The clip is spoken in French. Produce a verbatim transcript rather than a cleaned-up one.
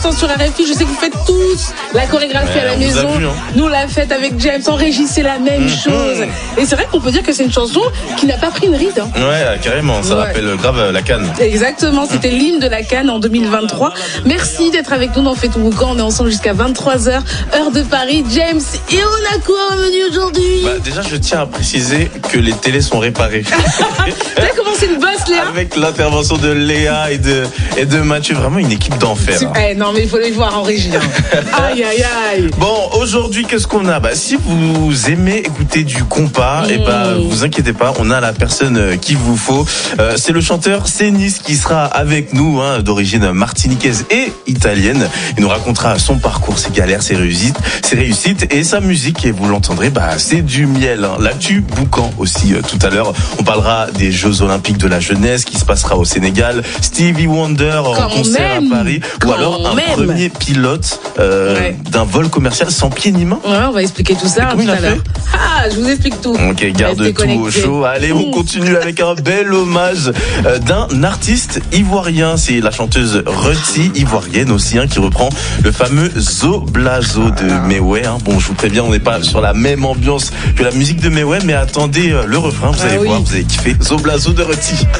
Sur R F I, je sais que vous faites tous la chorégraphie ouais, à la maison. Vu, hein. Nous, on l'a faite avec James. En régie, c'est la même mmh. chose. Et c'est vrai qu'on peut dire que c'est une chanson qui n'a pas pris une ride. Hein. Ouais, carrément. Ça ouais. rappelle grave la CAN. Exactement. C'était mmh. l'hymne de la CAN en deux mille vingt-trois. Merci d'être avec nous dans Fait tout boucan. On est ensemble jusqu'à vingt-trois heures, heure de Paris. James, et on a quoi au menu aujourd'hui? Bah, déjà, je tiens à préciser que les télés sont réparées. T'as commencé une bosse, Léa? Avec l'intervention de Léa et de, et de Mathieu. Vraiment une équipe d'enfer. Hein. Eh, non, mais il faut les voir en régie. Hein. Aïe, aïe, aïe. Bon, aujourd'hui, qu'est-ce qu'on a? Bah, si vous aimez écouter du compas, mmh. et bah, vous inquiétez pas, on a la personne qu'il vous faut. Euh, c'est le chanteur Cénis qui sera avec nous, hein, d'origine martiniquaise et italienne. Il nous racontera son parcours, ses galères, ses réussites, ses réussites et sa musique. Et vous l'entendrez, bah, c'est du miel. Hein. L'actu boucan aussi, euh, tout à l'heure. On parlera des Jeux Olympiques de la jeunesse qui se passera au Sénégal. Stevie Wonder en Quand concert même. à Paris. Quand Ou alors un même. premier pilote euh, ouais. d'un vol commercial sans pied ni main. Ouais, on va expliquer tout ça hein, tout à l'heure. Ah, je vous explique tout. Ok, garde tout connecté. Au chaud. Allez, on continue avec un bel hommage euh, d'un artiste ivoirien. C'est la chanteuse Reti, ivoirienne aussi, hein, qui reprend le fameux Zoblazo de Mewé. Hein. Bon, je vous préviens, on n'est pas sur la même ambiance que la musique de Mewé, mais attendez euh, le refrain, vous allez ah, oui. voir, vous allez kiffer Zoblazo de Reti.